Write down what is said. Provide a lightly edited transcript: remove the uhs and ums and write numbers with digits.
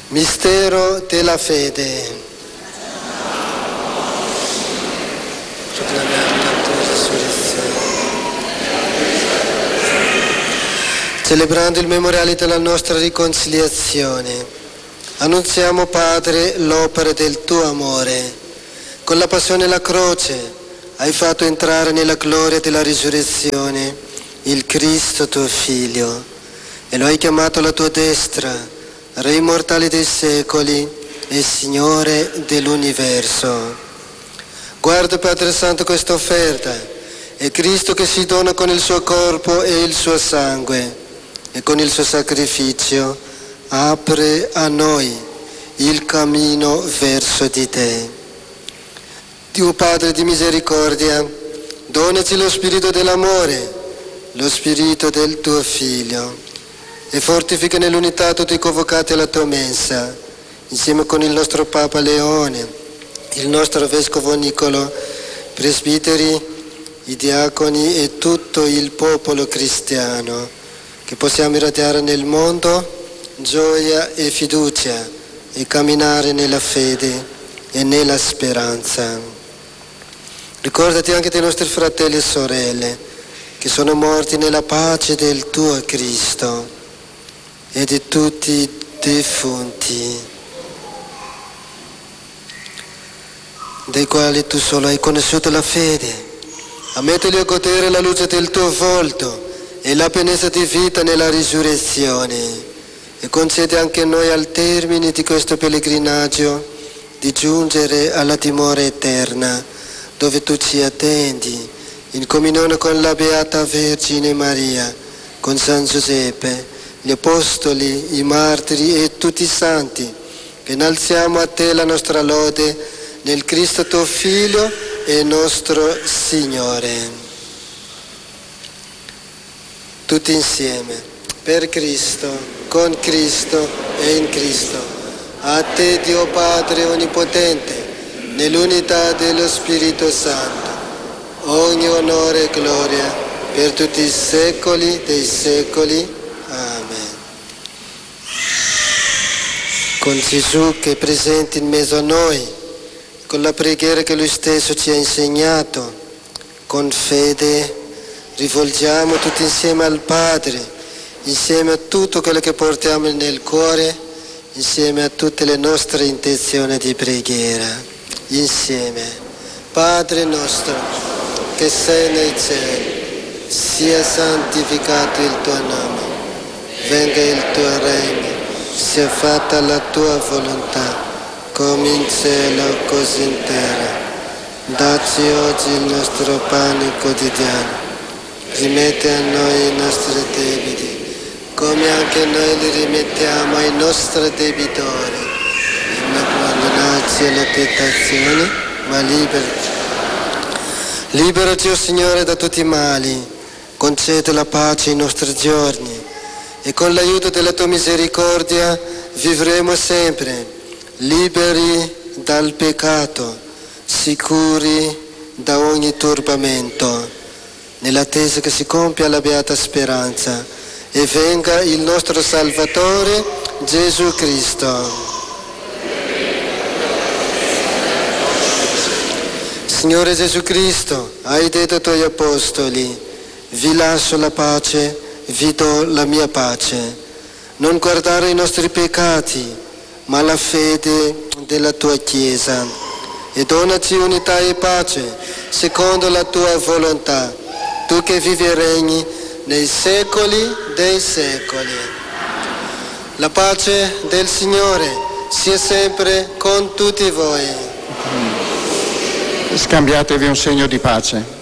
Mistero della fede. Proclamiamo la tua risurrezione. Celebrando il memoriale della nostra riconciliazione, annunziamo, Padre, l'opera del tuo amore. Con la passione e la croce hai fatto entrare nella gloria della risurrezione il Cristo tuo Figlio e lo hai chiamato alla tua destra, Re immortale dei secoli e Signore dell'universo. Guarda, Padre Santo, questa offerta. È Cristo che si dona con il suo corpo e il suo sangue e con il suo sacrificio apre a noi il cammino verso di te. Dio Padre di misericordia, donaci lo spirito dell'amore, lo spirito del tuo Figlio, e fortifica nell'unità tutti i convocati alla tua mensa, insieme con il nostro Papa Leone, il nostro Vescovo Niccolò, presbiteri, i diaconi e tutto il popolo cristiano, che possiamo irradiare nel mondo gioia e fiducia e camminare nella fede e nella speranza. Ricordati anche dei nostri fratelli e sorelle che sono morti nella pace del tuo Cristo e di tutti i defunti, dei quali tu solo hai conosciuto la fede. Ammettili a godere la luce del tuo volto e la pienezza di vita nella risurrezione, e concede anche a noi al termine di questo pellegrinaggio di giungere alla dimora eterna, dove tu ci attendi, in comunione con la Beata Vergine Maria, con San Giuseppe, gli Apostoli, i Martiri e tutti i Santi, che innalziamo a te la nostra lode nel Cristo tuo Figlio e nostro Signore. Tutti insieme, per Cristo, con Cristo e in Cristo, a te Dio Padre Onnipotente, nell'unità dello Spirito Santo, ogni onore e gloria per tutti i secoli dei secoli. Amen. Con Gesù che è presente in mezzo a noi, con la preghiera che Lui stesso ci ha insegnato, con fede rivolgiamo tutti insieme al Padre, insieme a tutto quello che portiamo nel cuore, insieme a tutte le nostre intenzioni di preghiera. Insieme. Padre nostro, che sei nei cieli, sia santificato il tuo nome. Venga il tuo regno, sia fatta la tua volontà, come in cielo così in terra. Dacci oggi il nostro pane quotidiano, rimetti a noi i nostri debiti, come anche noi li rimettiamo ai nostri debitori. E non abbandonarci alla tentazione, ma liberaci. Liberaci, o Signore, da tutti i mali, concede la pace ai nostri giorni, e con l'aiuto della tua misericordia vivremo sempre liberi dal peccato, sicuri da ogni turbamento, nell'attesa che si compia la beata speranza e venga il nostro Salvatore Gesù Cristo. Signore Gesù Cristo, hai detto ai tuoi apostoli: vi lascio la pace, vi do la mia pace. Non guardare i nostri peccati, ma la fede della tua Chiesa. E donaci unità e pace, secondo la tua volontà, tu che vivi e regni nei secoli dei secoli. La pace del Signore sia sempre con tutti voi. Scambiatevi un segno di pace.